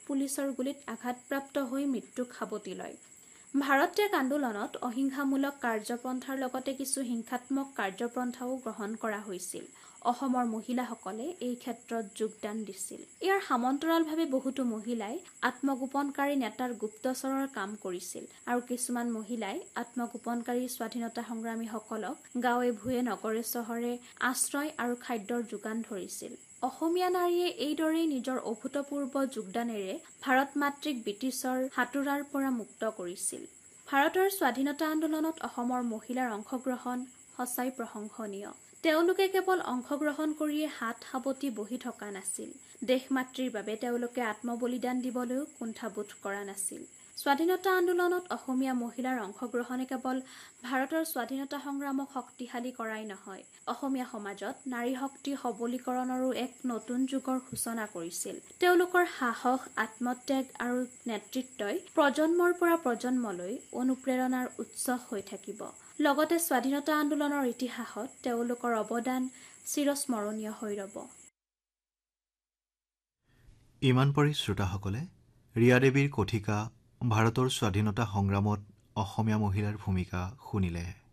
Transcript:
পুলিচৰ গুলীত আঘাতপ্ৰাপ্ত হৈ মৃত্যুক সাৱটি লয়। ভাৰত ত্যাগ আন্দোলনত অহিংসামূলক কাৰ্যপন্থাৰ লগতে কিছু হিংসাত্মক কাৰ্যপন্থাও গ্ৰহণ কৰা হৈছিল। অসমৰ মহিলাসকলে এই ক্ষেত্ৰত যোগদান দিছিল। ইয়াৰ সমান্তৰালভাৱে বহুতো মহিলাই আত্মগোপনকাৰী নেতাৰ গুপ্তচৰৰ কাম কৰিছিল আৰু কিছুমান মহিলাই আত্মগোপনকাৰী স্বাধীনতা সংগ্ৰামীসকলক গাঁৱে ভূঞে নগৰে চহৰে আশ্ৰয় আৰু খাদ্যৰ যোগান ধৰিছিল। অসমীয়া নাৰীয়ে এইদৰেই নিজৰ অভূতপূৰ্ব যোগদানেৰে ভাৰত মাতৃক ব্ৰিটিছৰ হাতোৰাৰ পৰা মুক্ত কৰিছিল। ভাৰতৰ স্বাধীনতা আন্দোলনত অসমৰ মহিলাৰ অংশগ্ৰহণ সঁচাই প্ৰশংসনীয়। তেওঁলোকে কেৱল অংশগ্ৰহণ কৰিয়ে হাত সাৱটি বহি থকা নাছিল, দেশ মাতৃৰ বাবে তেওঁলোকে আত্মবলিদান দিবলৈও কুণ্ঠাবোধ কৰা নাছিল। স্বাধীনতা আন্দোলনত অসমীয়া মহিলাৰ অংশগ্ৰহণে কেৱল ভাৰতৰ স্বাধীনতা সংগ্ৰামক শক্তিশালী কৰাই নহয়, অসমীয়া সমাজত নাৰী শক্তি সবলীকৰণৰো এক নতুন যুগৰ সূচনা কৰিছিল। তেওঁলোকৰ সাহস, আত্মত্যাগ আৰু নেতৃত্বই প্ৰজন্মৰ পৰা প্ৰজন্মলৈ অনুপ্ৰেৰণাৰ উৎস হৈ থাকিব। লগতে স্বাধীনতা আন্দোলনৰ ইতিহাসত তেওঁলোকৰ অৱদান চিৰস্মৰণীয় হৈ ৰব। ইমান পৰি শ্ৰোতাসকলে ৰিয়া দেৱীৰ কথিকা ভাৰতৰ স্বাধীনতা সংগ্ৰামত অসমীয়া মহিলাৰ ভূমিকা শুনিলে।